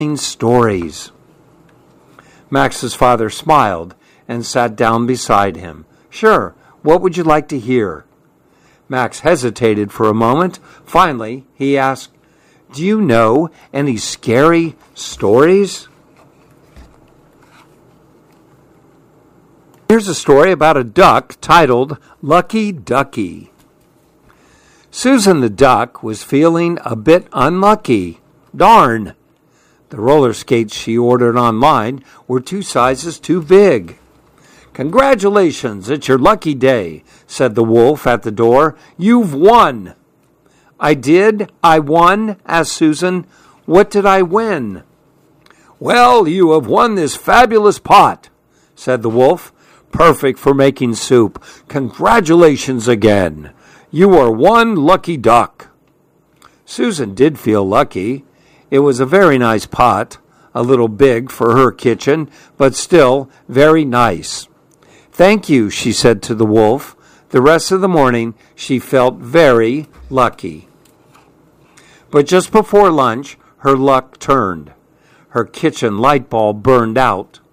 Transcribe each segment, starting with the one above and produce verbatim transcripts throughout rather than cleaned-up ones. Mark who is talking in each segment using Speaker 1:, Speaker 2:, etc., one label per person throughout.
Speaker 1: stories. Max's father smiled and sat down beside him. Sure, what would you like to hear? Max hesitated for a moment. Finally, he asked, do you know any scary stories? Here's a story about a duck titled Lucky Ducky. Susan the duck was feeling a bit unlucky. Darn! The roller skates she ordered online were two sizes too big. Congratulations, it's your lucky day, said the wolf at the door. You've won. I did? I won? Asked Susan. What did I win? Well, you have won this fabulous pot, said the wolf. Perfect for making soup. Congratulations again. You are one lucky duck. Susan did feel lucky. It was a very nice pot, a little big for her kitchen, but still very nice. Thank you, she said to the wolf. The rest of the morning she felt very lucky. But just before lunch, her luck turned. Her kitchen light bulb burned out.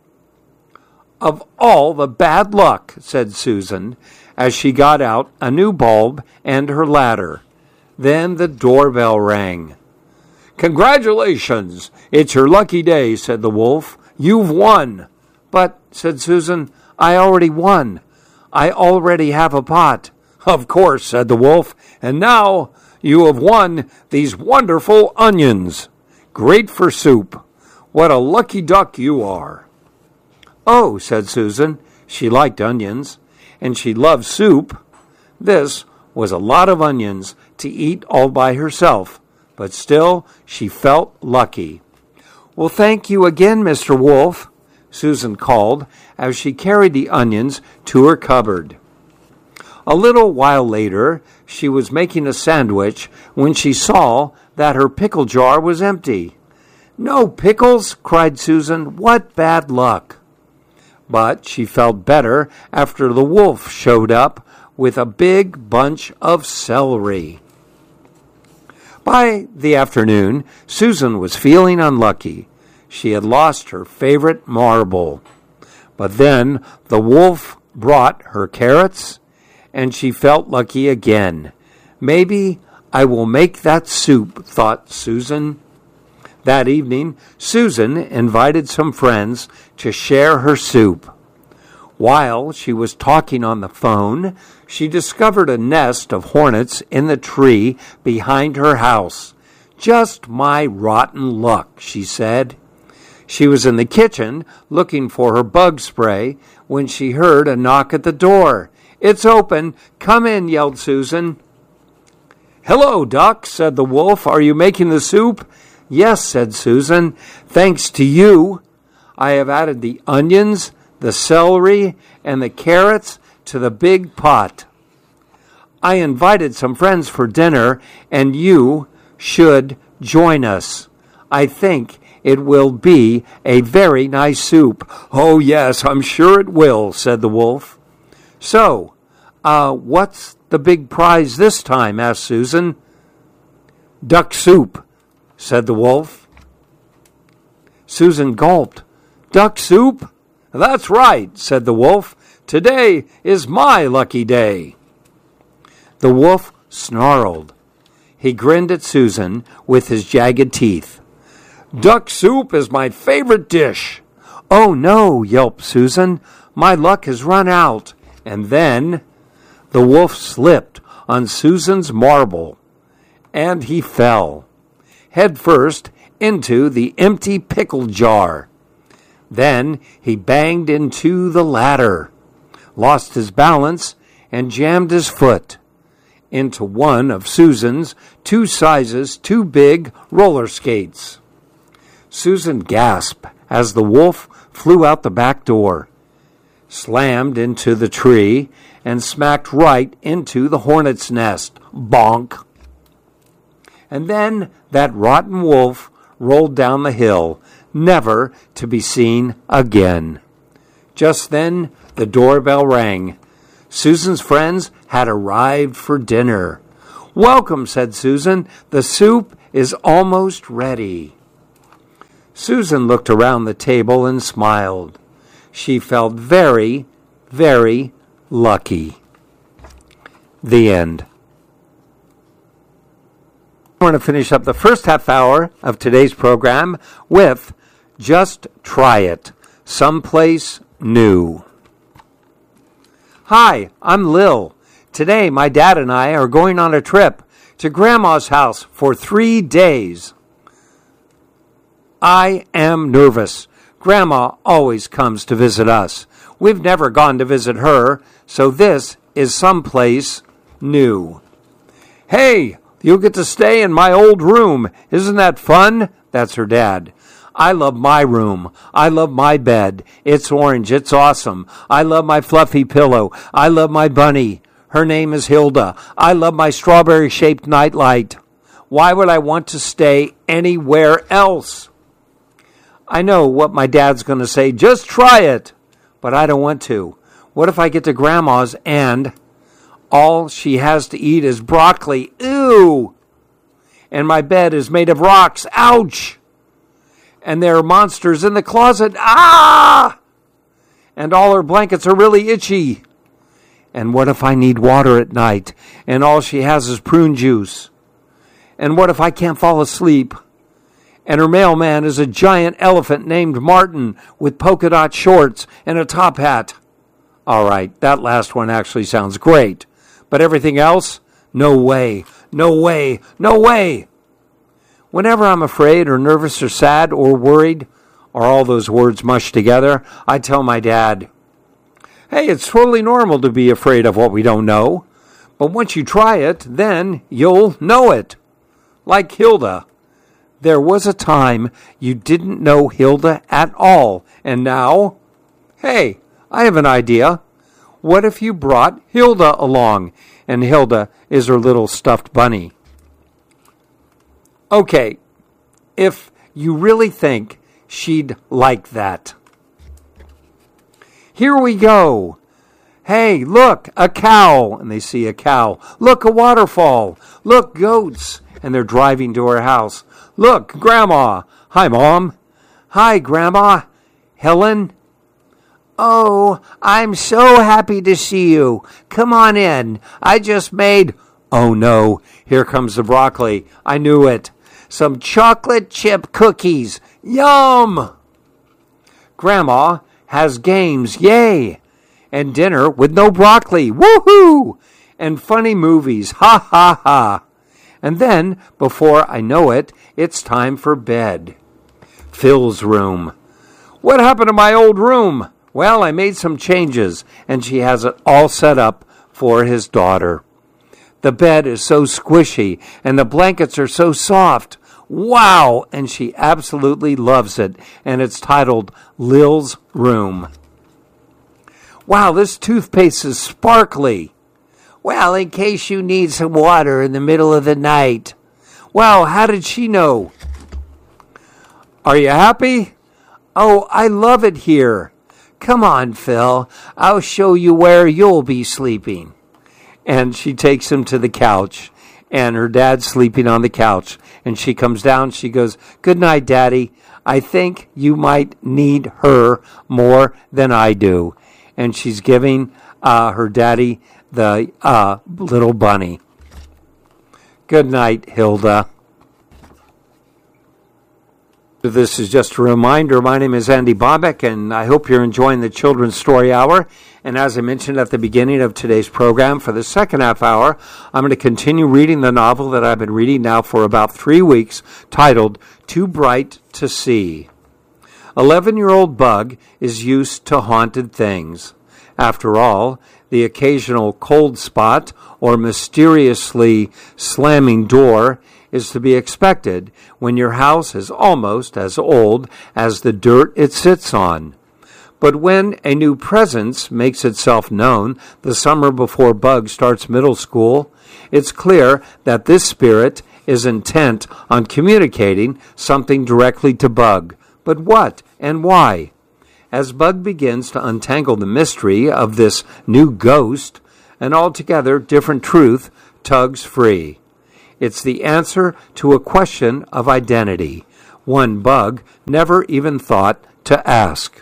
Speaker 1: Of all the bad luck, said Susan, as she got out a new bulb and her ladder. Then the doorbell rang. Congratulations! It's your lucky day, said the wolf. You've won. But, said Susan, I already won. I already have a pot. Of course, said the wolf, and now you have won these wonderful onions. Great for soup. What a lucky duck you are. Oh, said Susan. She liked onions, and she loved soup. This was a lot of onions to eat all by herself, but still she felt lucky. Well, thank you again, Mister Wolf, Susan called as she carried the onions to her cupboard. A little while later, she was making a sandwich when she saw that her pickle jar was empty. No pickles, cried Susan. What bad luck. But she felt better after the wolf showed up with a big bunch of celery. By the afternoon, Susan was feeling unlucky. She had lost her favorite marble. But then the wolf brought her carrots, and she felt lucky again. Maybe I will make that soup, thought Susan. That evening, Susan invited some friends to share her soup. While she was talking on the phone, she discovered a nest of hornets in the tree behind her house. Just my rotten luck, she said. She was in the kitchen looking for her bug spray when she heard a knock at the door. It's open. Come in, yelled Susan. Hello, duck, said the wolf. Are you making the soup? Yes, said Susan. Thanks to you. I have added the onions, the celery, and the carrots to the big pot. I invited some friends for dinner, and you should join us. I think it will be a very nice soup. Oh, yes, I'm sure it will, said the wolf. So, uh, what's the big prize this time? Asked Susan. Duck soup, said the wolf. Susan gulped. Duck soup? That's right, said the wolf. Today is my lucky day. The wolf snarled. He grinned at Susan with his jagged teeth. Duck soup is my favorite dish. Oh, no, yelped Susan. My luck has run out. And then the wolf slipped on Susan's marble, and he fell, head first, into the empty pickle jar. Then he banged into the ladder, lost his balance, and jammed his foot into one of Susan's two sizes too big roller skates. Susan gasped as the wolf flew out the back door, slammed into the tree, and smacked right into the hornet's nest. Bonk! And then that rotten wolf rolled down the hill, never to be seen again. Just then the doorbell rang. Susan's friends had arrived for dinner. Welcome, said Susan. The soup is almost ready. Susan looked around the table and smiled. She felt very, very lucky. The end. I want to finish up the first half hour of today's program with Just Try It, Someplace New. Hi, I'm Lil. Today, my dad and I are going on a trip to Grandma's house for three days. I am nervous. Grandma always comes to visit us. We've never gone to visit her, so this is someplace new. Hey, you'll get to stay in my old room. Isn't that fun? That's her dad. I love my room. I love my bed. It's orange. It's awesome. I love my fluffy pillow. I love my bunny. Her name is Hilda. I love my strawberry-shaped nightlight. Why would I want to stay anywhere else? I know what my dad's going to say. Just try it. But I don't want to. What if I get to Grandma's and all she has to eat is broccoli? Ew! And my bed is made of rocks. Ouch! And there are monsters in the closet. Ah! And all her blankets are really itchy. And what if I need water at night and all she has is prune juice? And what if I can't fall asleep? And her mailman is a giant elephant named Martin with polka dot shorts and a top hat. All right, that last one actually sounds great. But everything else? No way, no way, no way. Whenever I'm afraid or nervous or sad or worried, or all those words mushed together, I tell my dad, hey, it's totally normal to be afraid of what we don't know. But once you try it, then you'll know it. Like Hilda. There was a time you didn't know Hilda at all, and now, hey, I have an idea. What if you brought Hilda along, and Hilda is her little stuffed bunny? Okay, if you really think she'd like that. Here we go. Hey, look, a cow, and they see a cow. Look, a waterfall. Look, goats, and they're driving to her house. Look, Grandma. Hi, Mom. Hi, Grandma. Helen. Oh, I'm so happy to see you. Come on in. I just made... Oh, no. Here comes the broccoli. I knew it. Some chocolate chip cookies. Yum! Grandma has games. Yay! And dinner with no broccoli. Woohoo! And funny movies. Ha, ha, ha. And then, before I know it, it's time for bed. Phil's room. What happened to my old room? Well, I made some changes, and she has it all set up for his daughter. The bed is so squishy, and the blankets are so soft. Wow! And she absolutely loves it, and it's titled Lil's Room. Wow, this toothpaste is sparkly. Well, in case you need some water in the middle of the night. Wow, how did she know? Are you happy? Oh, I love it here. Come on, Phil. I'll show you where you'll be sleeping. And she takes him to the couch, and her dad's sleeping on the couch. And she comes down, she goes, good night, Daddy. I think you might need her more than I do. And she's giving uh, her daddy the uh, little bunny. Good night, Hilda. This is just a reminder. My name is Andy Bobek, and I hope you're enjoying the Children's Story Hour. And as I mentioned at the beginning of today's program, for the second half hour, I'm going to continue reading the novel that I've been reading now for about three weeks, titled Too Bright to See. Eleven-year-old Bug is used to haunted things. After all, the occasional cold spot or mysteriously slamming door is to be expected when your house is almost as old as the dirt it sits on. But when a new presence makes itself known the summer before Bug starts middle school, it's clear that this spirit is intent on communicating something directly to Bug. But what and why? As Bug begins to untangle the mystery of this new ghost, an altogether different truth tugs free. It's the answer to a question of identity. one Bug never even thought to ask.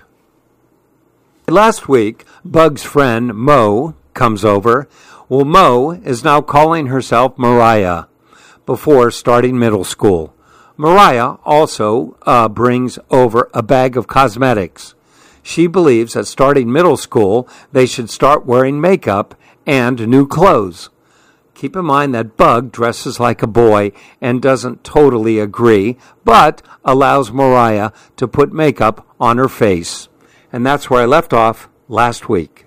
Speaker 1: Last week, Bug's friend Mo comes over. Well, Mo is now calling herself Mariah before starting middle school. Mariah also uh, brings over a bag of cosmetics. She believes that starting middle school, they should start wearing makeup and new clothes. Keep in mind that Bug dresses like a boy and doesn't totally agree, but allows Mariah to put makeup on her face. And that's where I left off last week.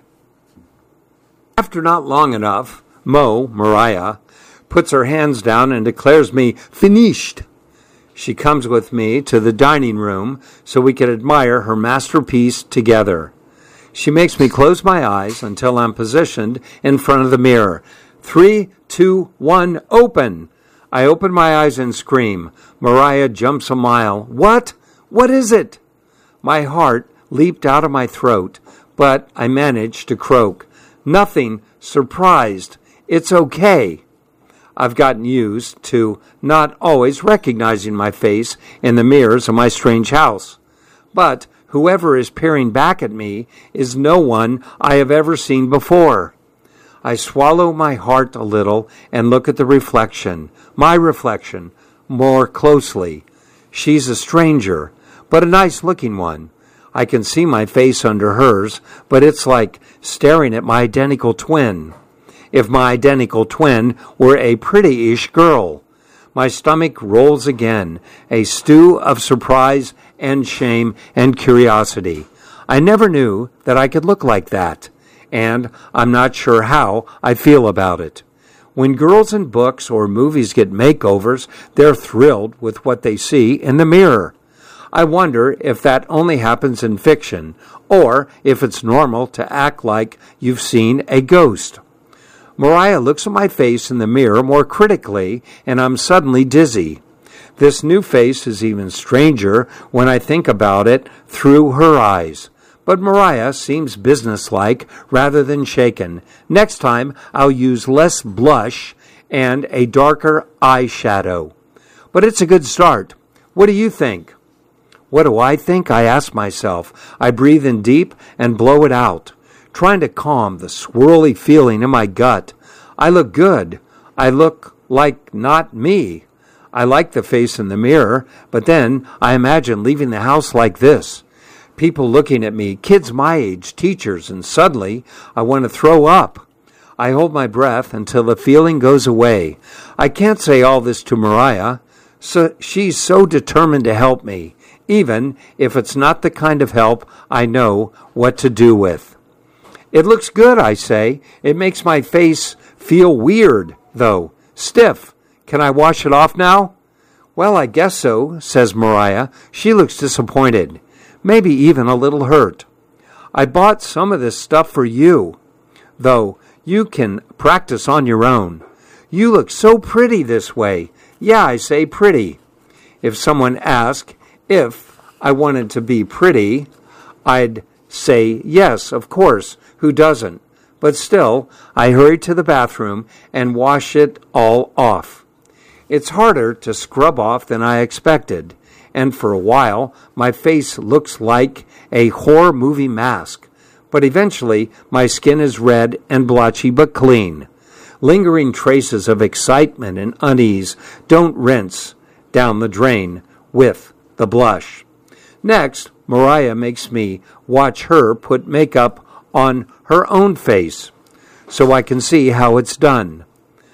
Speaker 1: After not long enough, Mo, Mariah, puts her hands down and declares me finished. She comes with me to the dining room so we can admire her masterpiece together. She makes me close my eyes until I'm positioned in front of the mirror. Three, two, one, open. I open my eyes and scream. Mariah jumps a mile. What? What is it? My heart leaped out of my throat, but I managed to croak. Nothing. Surprised. It's okay. I've gotten used to not always recognizing my face in the mirrors of my strange house. But whoever is peering back at me is no one I have ever seen before. I swallow my heart a little and look at the reflection, my reflection, more closely. She's a stranger, but a nice-looking one. I can see my face under hers, but it's like staring at my identical twin. If my identical twin were a pretty-ish girl. My stomach rolls again, a stew of surprise and shame and curiosity. I never knew that I could look like that, and I'm not sure how I feel about it. When girls in books or movies get makeovers, they're thrilled with what they see in the mirror. I wonder if that only happens in fiction, or if it's normal to act like you've seen a ghost. Mariah looks at my face in the mirror more critically, and I'm suddenly dizzy. This new face is even stranger when I think about it through her eyes. But Mariah seems businesslike rather than shaken. Next time, I'll use less blush and a darker eyeshadow. But it's a good start. What do you think? What do I think? I ask myself. I breathe in deep and blow it out, trying to calm the swirly feeling in my gut. I look good. I look like not me. I like the face in the mirror, but then I imagine leaving the house like this. People looking at me, kids my age, teachers, and suddenly I want to throw up. I hold my breath until the feeling goes away. I can't say all this to Mariah. So she's so determined to help me, even if it's not the kind of help I know what to do with. It looks good, I say. It makes my face feel weird, though. Stiff. Can I wash it off now? Well, I guess so, says Mariah. She looks disappointed, maybe even a little hurt. I bought some of this stuff for you, though you can practice on your own. You look so pretty this way. Yeah, I say pretty. If someone asked if I wanted to be pretty, I'd say yes, of course. Who doesn't? But still, I hurry to the bathroom and wash it all off. It's harder to scrub off than I expected, and for a while, my face looks like a horror movie mask. But eventually, my skin is red and blotchy but clean. Lingering traces of excitement and unease don't rinse down the drain with the blush. Next, Mariah makes me watch her put makeup on her own face so I can see how it's done.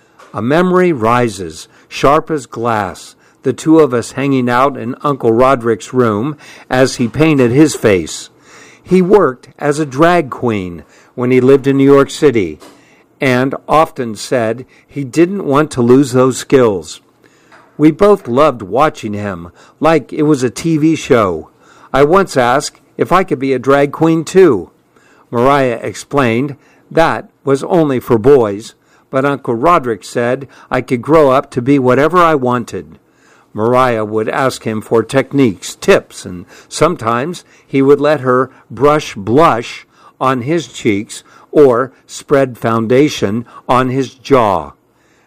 Speaker 1: A memory rises, sharp as glass, the two of us hanging out in Uncle Roderick's room as he painted his face. He worked as a drag queen when he lived in New York City, and often said he didn't want to lose those skills. We both loved watching him, like it was a T V show. I once asked if I could be a drag queen too. Mariah explained that was only for boys, but Uncle Roderick said I could grow up to be whatever I wanted. Mariah would ask him for techniques, tips, and sometimes he would let her brush blush on his cheeks or spread foundation on his jaw.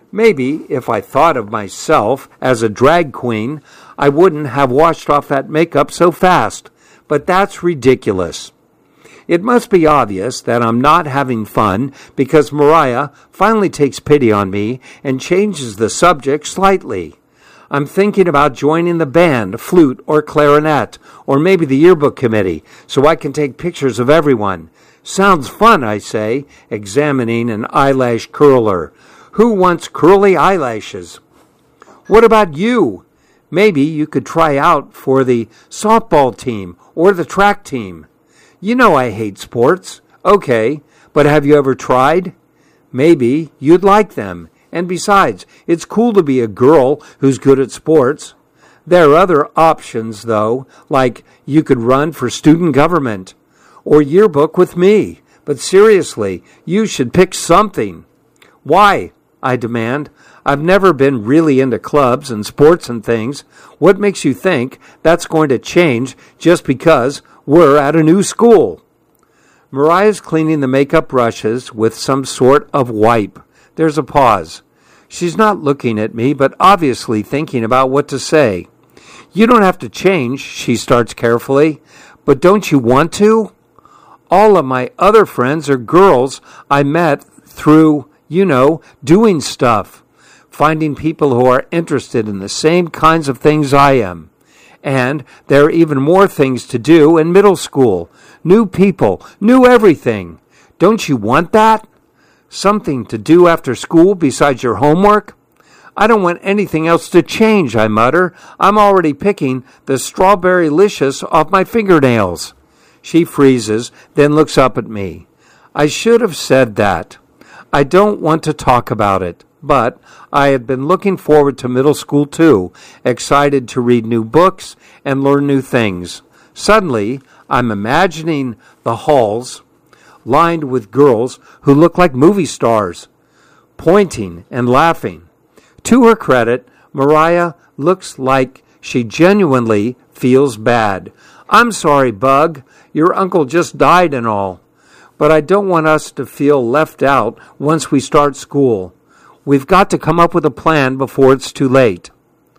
Speaker 1: Maybe if I thought of myself as a drag queen, I wouldn't have washed off that makeup so fast, but that's ridiculous. It must be obvious that I'm not having fun because Mariah finally takes pity on me and changes the subject slightly. I'm thinking about joining the band, flute, or clarinet, or maybe the yearbook committee, so I can take pictures of everyone. Sounds fun, I say, examining an eyelash curler. Who wants curly eyelashes? What about you? Maybe you could try out for the softball team or the track team. You know I hate sports. Okay, but have you ever tried? Maybe you'd like them. And besides, it's cool to be a girl who's good at sports. There are other options, though, like you could run for student government or yearbook with me. But seriously, you should pick something. Why? I demand. I've never been really into clubs and sports and things. What makes you think that's going to change just because we're at a new school? Mariah's cleaning the makeup brushes with some sort of wipe. There's a pause. She's not looking at me, but obviously thinking about what to say. You don't have to change, she starts carefully. But don't you want to? All of my other friends are girls I met through, you know, doing stuff. Finding people who are interested in the same kinds of things I am. And there are even more things to do in middle school. New people, new everything. Don't you want that? Something to do after school besides your homework? I don't want anything else to change, I mutter. I'm already picking the strawberry-licious off my fingernails. She freezes, then looks up at me. I should have said that. I don't want to talk about it. But I had been looking forward to middle school too, excited to read new books and learn new things. Suddenly, I'm imagining the halls lined with girls who look like movie stars, pointing and laughing. To her credit, Mariah looks like she genuinely feels bad. I'm sorry, Bug. Your uncle just died and all. But I don't want us to feel left out once we start school. We've got to come up with a plan before it's too late.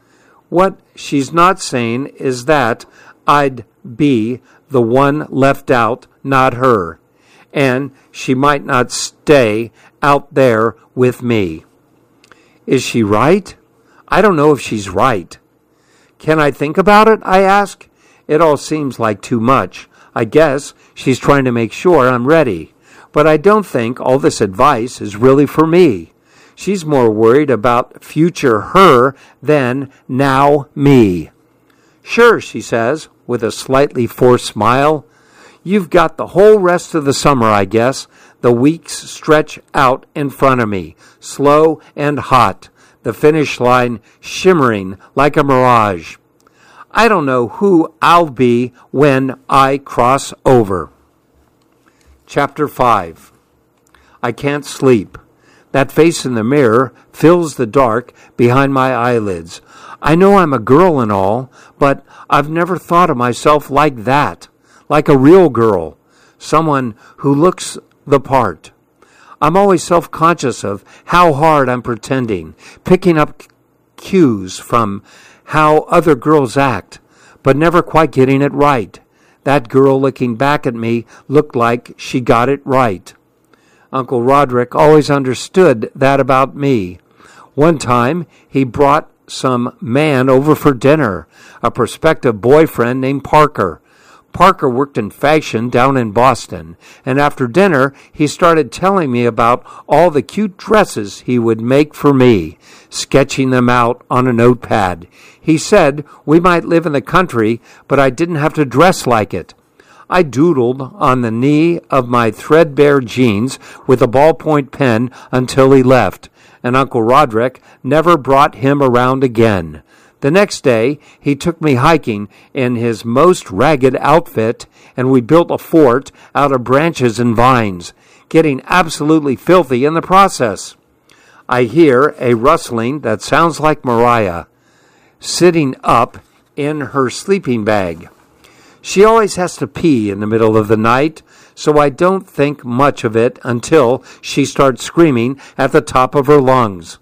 Speaker 1: What she's not saying is that I'd be the one left out, not her. And she might not stay out there with me. Is she right? I don't know if she's right. Can I think about it? I ask. It all seems like too much. I guess she's trying to make sure I'm ready. But I don't think all this advice is really for me. She's more worried about future her than now me. Sure, she says, with a slightly forced smile. You've got the whole rest of the summer, I guess. The weeks stretch out in front of me, slow and hot, the finish line shimmering like a mirage. I don't know who I'll be when I cross over. Chapter five. I can't sleep. That face in the mirror fills the dark behind my eyelids. I know I'm a girl and all, but I've never thought of myself like that, like a real girl, someone who looks the part. I'm always self-conscious of how hard I'm pretending, picking up cues from how other girls act, but never quite getting it right. That girl looking back at me looked like she got it right. Uncle Roderick always understood that about me. One time, he brought some man over for dinner, a prospective boyfriend named Parker. Parker worked in fashion down in Boston, and after dinner, he started telling me about all the cute dresses he would make for me, sketching them out on a notepad. He said we might live in the country, but I didn't have to dress like it. I doodled on the knee of my threadbare jeans with a ballpoint pen until he left, and Uncle Roderick never brought him around again. The next day, he took me hiking in his most ragged outfit, and we built a fort out of branches and vines, getting absolutely filthy in the process. I hear a rustling that sounds like Mariah, sitting up in her sleeping bag. She always has to pee in the middle of the night, so I don't think much of it until she starts screaming at the top of her lungs.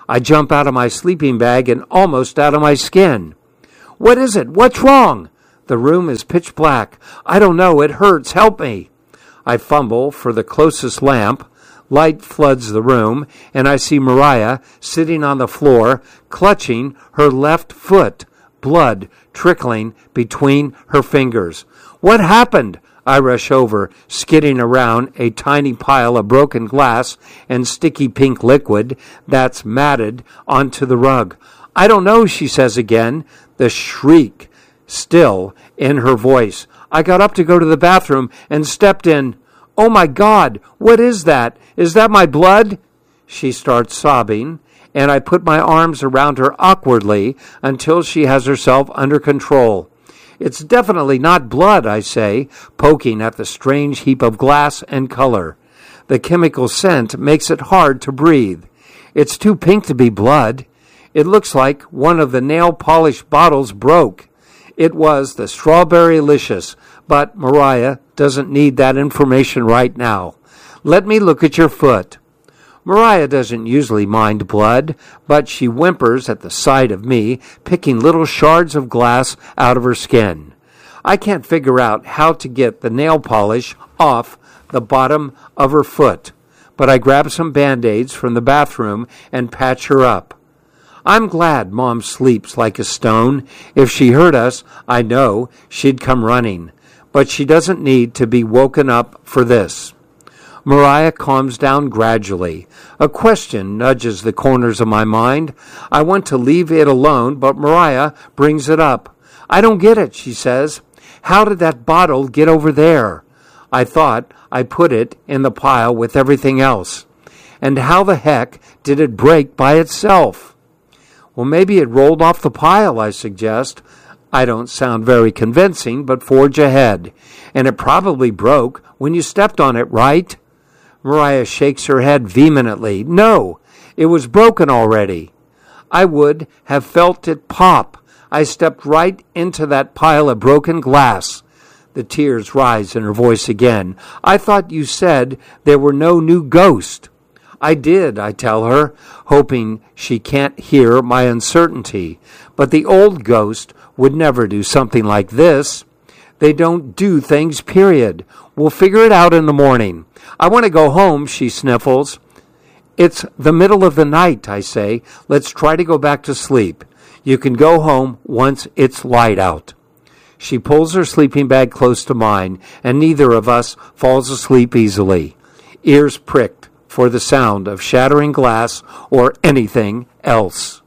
Speaker 1: I jump out of my sleeping bag and almost out of my skin. What is it? What's wrong? The room is pitch black. I don't know. It hurts. Help me. I fumble for the closest lamp. Light floods the room, and I see Mariah sitting on the floor, clutching her left foot, blood trickling between her fingers. What happened? I rush over, skidding around a tiny pile of broken glass and sticky pink liquid that's matted onto the rug. I don't know, she says again, the shriek still in her voice. I got up to go to the bathroom and stepped in. Oh, my God, what is that? Is that my blood? She starts sobbing, and I put my arms around her awkwardly until she has herself under control. It's definitely not blood, I say, poking at the strange heap of glass and color. The chemical scent makes it hard to breathe. It's too pink to be blood. It looks like one of the nail polish bottles broke. It was the Strawberry-licious, but Mariah doesn't need that information right now. Let me look at your foot. Mariah doesn't usually mind blood, but she whimpers at the sight of me picking little shards of glass out of her skin. I can't figure out how to get the nail polish off the bottom of her foot, but I grab some Band-Aids from the bathroom and patch her up. I'm glad Mom sleeps like a stone. If she heard us, I know she'd come running. But she doesn't need to be woken up for this. Mariah calms down gradually. A question nudges the corners of my mind. I want to leave it alone, but Mariah brings it up. I don't get it, she says. How did that bottle get over there? I thought I put it in the pile with everything else. And how the heck did it break by itself? Well, maybe it rolled off the pile, I suggest. I don't sound very convincing, but forge ahead. And it probably broke when you stepped on it, right? Mariah shakes her head vehemently. No, it was broken already. I would have felt it pop. I stepped right into that pile of broken glass. The tears rise in her voice again. I thought you said there were no new ghosts. I did, I tell her, hoping she can't hear my uncertainty. But the old ghost would never do something like this. They don't do things, period. We'll figure it out in the morning. I want to go home, she sniffles. It's the middle of the night, I say. Let's try to go back to sleep. You can go home once it's light out. She pulls her sleeping bag close to mine, and neither of us falls asleep easily. Ears pricked for the sound of shattering glass or anything else.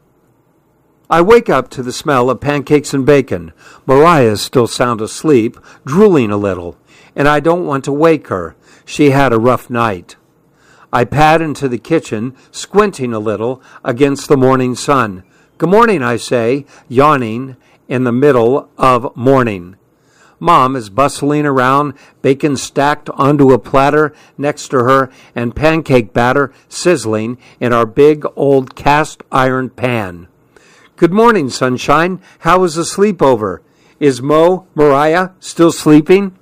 Speaker 1: I wake up to the smell of pancakes and bacon. Mariah is still sound asleep, drooling a little, and I don't want to wake her. She had a rough night. I pad into the kitchen, squinting a little against the morning sun. Good morning, I say, yawning in the middle of morning. Mom is bustling around, bacon stacked onto a platter next to her, and pancake batter sizzling in our big old cast iron pan. Good morning, sunshine. How was the sleepover? Is Mo, Mariah, still sleeping?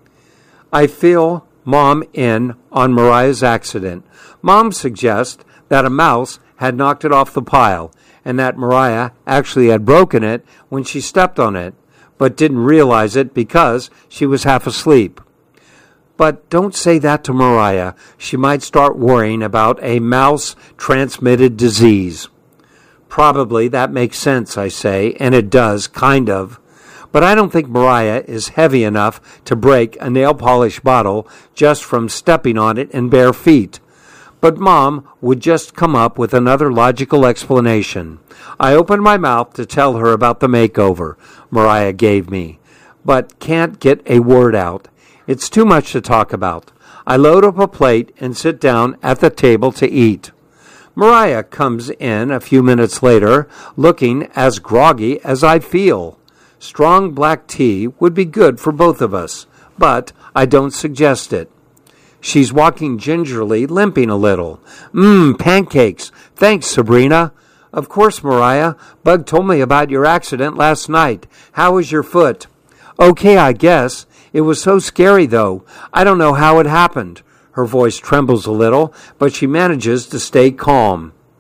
Speaker 1: I fill Mom in on Mariah's accident. Mom suggests that a mouse had knocked it off the pile, and that Mariah actually had broken it when she stepped on it, but didn't realize it because she was half asleep. But don't say that to Mariah. She might start worrying about a mouse-transmitted disease. Probably that makes sense, I say, and it does, kind of. But I don't think Mariah is heavy enough to break a nail polish bottle just from stepping on it in bare feet. But Mom would just come up with another logical explanation. I opened my mouth to tell her about the makeover Mariah gave me, but can't get a word out. It's too much to talk about. I load up a plate and sit down at the table to eat. Mariah comes in a few minutes later, looking as groggy as I feel. Strong black tea would be good for both of us, but I don't suggest it. She's walking gingerly, limping a little. Mmm, pancakes. Thanks, Sabrina. Of course, Mariah. Bug told me about your accident last night. How was your foot? Okay, I guess. It was so scary, though. I don't know how it happened. Her voice trembles a little, but she manages to stay calm.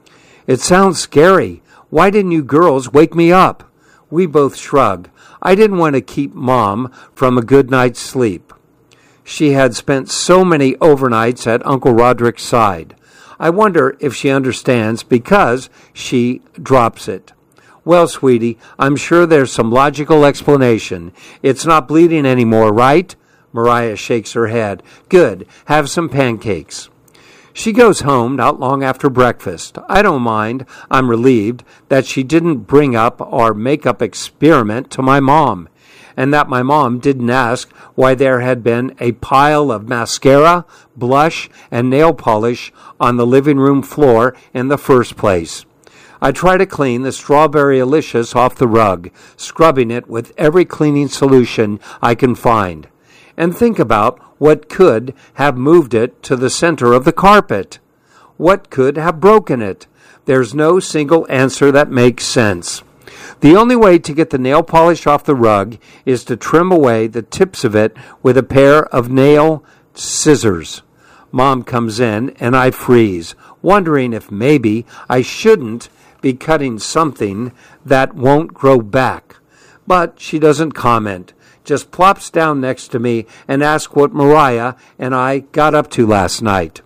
Speaker 1: It sounds scary. Why didn't you girls wake me up? We both shrug. I didn't want to keep Mom from a good night's sleep. She had spent so many overnights at Uncle Roderick's side. I wonder if she understands because she drops it. Well, sweetie, I'm sure there's some logical explanation. It's not bleeding anymore, right? Mariah shakes her head. Good. Have some pancakes. She goes home not long after breakfast. I don't mind. I'm relieved that she didn't bring up our makeup experiment to my mom, and that my mom didn't ask why there had been a pile of mascara, blush, and nail polish on the living room floor in the first place. I try to clean the Strawberry Alicious off the rug, scrubbing it with every cleaning solution I can find, and think about what could have moved it to the center of the carpet. What could have broken it? There's no single answer that makes sense. The only way to get the nail polish off the rug is to trim away the tips of it with a pair of nail scissors. Mom comes in and I freeze, wondering if maybe I shouldn't be cutting something that won't grow back. But she doesn't comment, just plops down next to me and asks what Mariah and I got up to last night.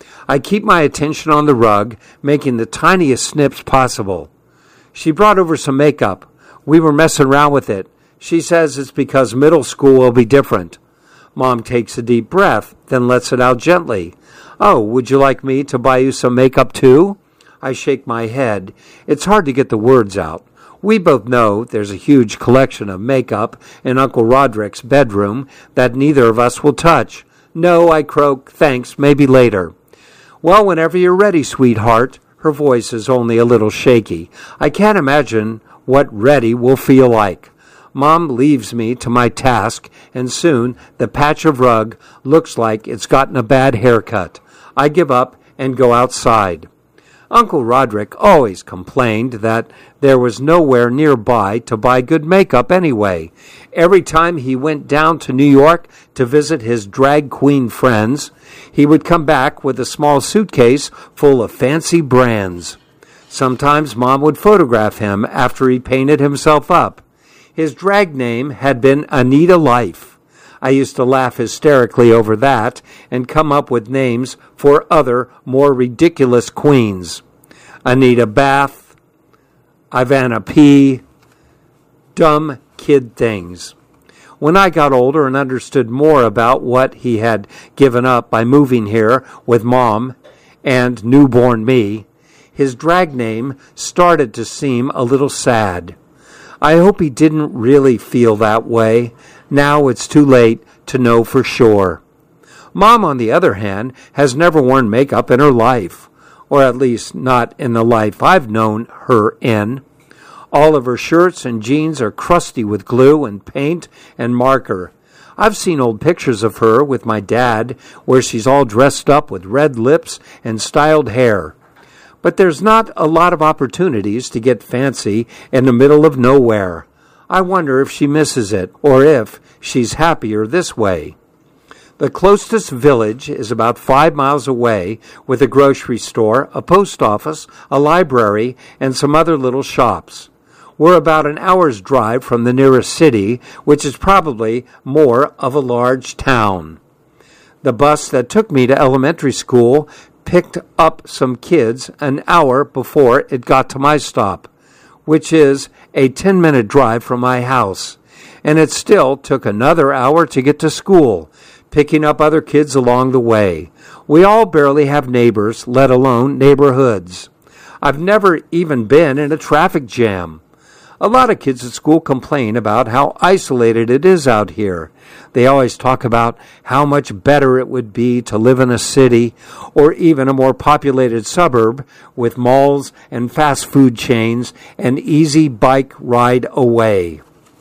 Speaker 1: I keep my attention on the rug, making the tiniest snips possible. She brought over some makeup. We were messing around with it. She says it's because middle school will be different. Mom takes a deep breath, then lets it out gently. Oh, would you like me to buy you some makeup too? I shake my head. It's hard to get the words out. We both know there's a huge collection of makeup in Uncle Roderick's bedroom that neither of us will touch. No, I croak. Thanks, maybe later. Well, whenever you're ready, sweetheart. Her voice is only a little shaky. I can't imagine what ready will feel like. Mom leaves me to my task, and soon the patch of rug looks like it's gotten a bad haircut. I give up and go outside. Uncle Roderick always complained that there was nowhere nearby to buy good makeup anyway. Every time he went down to New York to visit his drag queen friends, he would come back with a small suitcase full of fancy brands. Sometimes Mom would photograph him after he painted himself up. His drag name had been Anita Life. I used to laugh hysterically over that and come up with names for other, more ridiculous queens. Anita Bath, Ivana P., dumb kid things. When I got older and understood more about what he had given up by moving here with Mom and newborn me, his drag name started to seem a little sad. I hope he didn't really feel that way. Now it's too late to know for sure. Mom, on the other hand, has never worn makeup in her life, or at least not in the life I've known her in. All of her shirts and jeans are crusty with glue and paint and marker. I've seen old pictures of her with my dad where she's all dressed up with red lips and styled hair. But there's not a lot of opportunities to get fancy in the middle of nowhere. I wonder if she misses it, or if she's happier this way. The closest village is about five miles away, with a grocery store, a post office, a library, and some other little shops. We're about an hour's drive from the nearest city, which is probably more of a large town. The bus that took me to elementary school picked up some kids an hour before it got to my stop, which is a ten-minute drive from my house, and it still took another hour to get to school, picking up other kids along the way. We all barely have neighbors, let alone neighborhoods. I've never even been in a traffic jam. A lot of kids at school complain about how isolated it is out here. They always talk about how much better it would be to live in a city or even a more populated suburb with malls and fast food chains and easy bike ride away.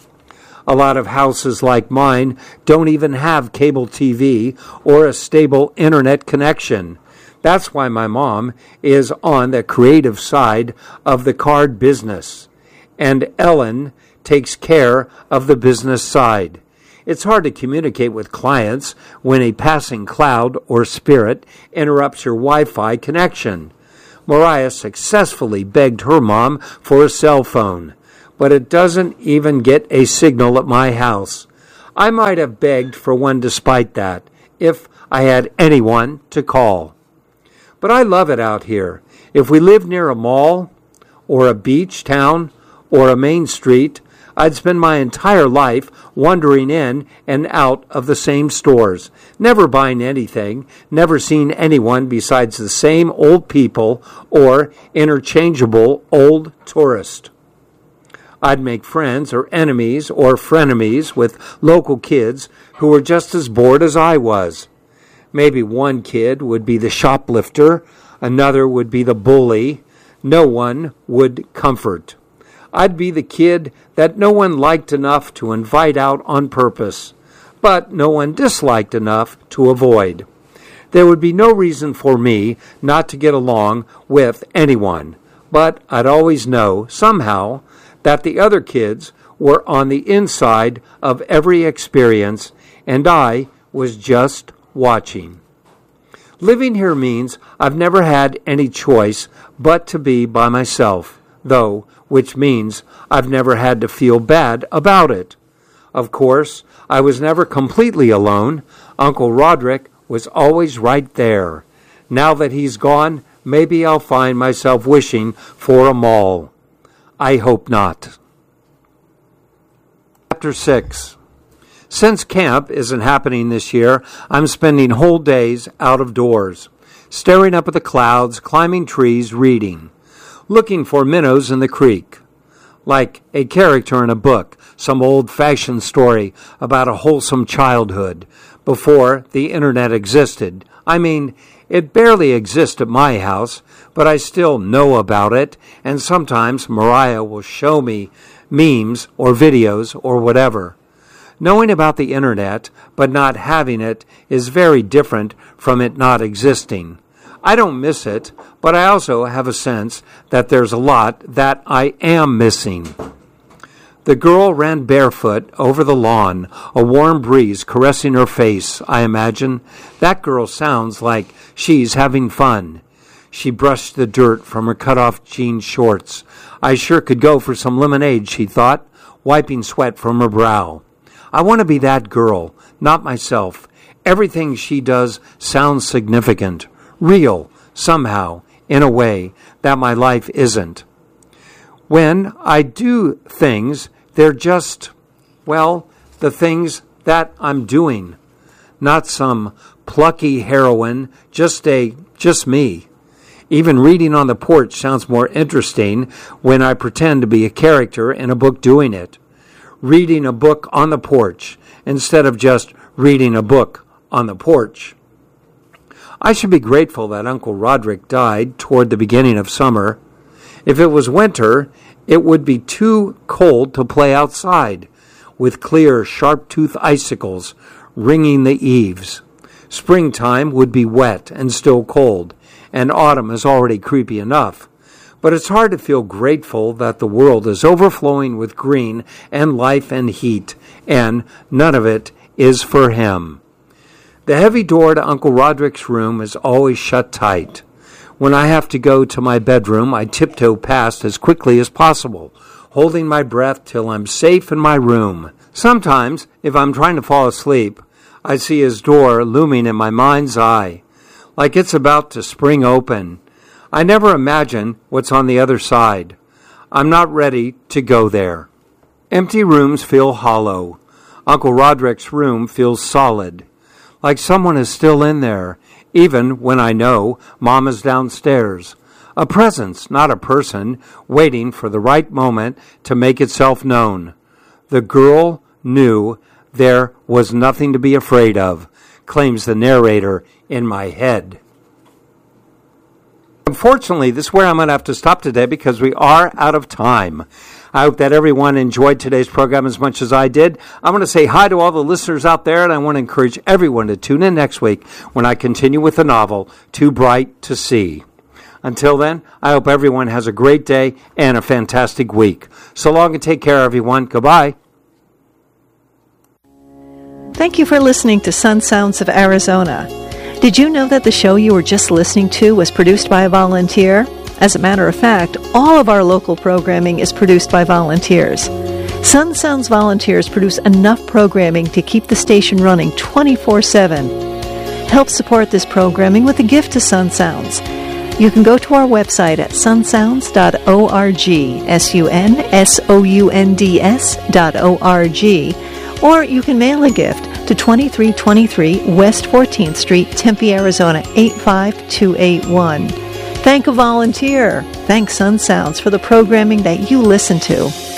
Speaker 1: A lot of houses like mine don't even have cable T V or a stable internet connection. That's why my mom is on the creative side of the card business, and Ellen takes care of the business side. It's hard to communicate with clients when a passing cloud or spirit interrupts your Wi-Fi connection. Mariah successfully begged her mom for a cell phone, but it doesn't even get a signal at my house. I might have begged for one despite that, if I had anyone to call. But I love it out here. If we lived near a mall, or a beach town, or a main street, I'd spend my entire life wandering in and out of the same stores, never buying anything, never seeing anyone besides the same old people or interchangeable old tourist. I'd make friends or enemies or frenemies with local kids who were just as bored as I was. Maybe one kid would be the shoplifter, another would be the bully. No one would comfort. I'd be the kid that no one liked enough to invite out on purpose, but no one disliked enough to avoid. There would be no reason for me not to get along with anyone, but I'd always know, somehow, that the other kids were on the inside of every experience, and I was just watching. Living here means I've never had any choice but to be by myself, though, which means I've never had to feel bad about it. Of course, I was never completely alone. Uncle Roderick was always right there. Now that he's gone, maybe I'll find myself wishing for a mall. I hope not. Chapter six. Since camp isn't happening this year, I'm spending whole days out of doors, staring up at the clouds, climbing trees, reading, looking for minnows in the creek, like a character in a book, some old-fashioned story about a wholesome childhood before the internet existed. I mean, it barely exists at my house, but I still know about it, and sometimes Mariah will show me memes or videos or whatever. Knowing about the internet, but not having it, is very different from it not existing. I don't miss it, but I also have a sense that there's a lot that I am missing. The girl ran barefoot over the lawn, a warm breeze caressing her face, I imagine. That girl sounds like she's having fun. She brushed the dirt from her cut-off jean shorts. I sure could go for some lemonade, she thought, wiping sweat from her brow. I want to be that girl, not myself. Everything she does sounds significant, real, somehow, in a way that my life isn't. When I do things, they're just, well, the things that I'm doing. Not some plucky heroine, just a, just me. Even reading on the porch sounds more interesting when I pretend to be a character in a book doing it. Reading a book on the porch instead of just reading a book on the porch. I should be grateful that Uncle Roderick died toward the beginning of summer. If it was winter, it would be too cold to play outside, with clear, sharp-toothed icicles ringing the eaves. Springtime would be wet and still cold, and autumn is already creepy enough. But it's hard to feel grateful that the world is overflowing with green and life and heat, and none of it is for him. The heavy door to Uncle Roderick's room is always shut tight. When I have to go to my bedroom, I tiptoe past as quickly as possible, holding my breath till I'm safe in my room. Sometimes, if I'm trying to fall asleep, I see his door looming in my mind's eye, like it's about to spring open. I never imagine what's on the other side. I'm not ready to go there. Empty rooms feel hollow. Uncle Roderick's room feels solid, like someone is still in there, even when I know Mom is downstairs. A presence, not a person, waiting for the right moment to make itself known. The girl knew there was nothing to be afraid of, claims the narrator in my head. Unfortunately, this is where I'm going to have to stop today because we are out of time. I hope that everyone enjoyed today's program as much as I did. I'm going to say hi to all the listeners out there, and I want to encourage everyone to tune in next week when I continue with the novel, Too Bright to See. Until then, I hope everyone has a great day and a fantastic week. So long and take care, everyone. Goodbye.
Speaker 2: Thank you for listening to Sun Sounds of Arizona. Did you know that the show you were just listening to was produced by a volunteer? As a matter of fact, all of our local programming is produced by volunteers. Sun Sounds volunteers produce enough programming to keep the station running twenty-four seven. Help support this programming with a gift to Sun Sounds. You can go to our website at sun sounds dot org, S U N S O U N D S dot O R G, or you can mail a gift to twenty-three twenty-three West fourteenth Street, Tempe, Arizona, eight five two eight one. Thank a volunteer. Thank Sun Sounds for the programming that you listen to.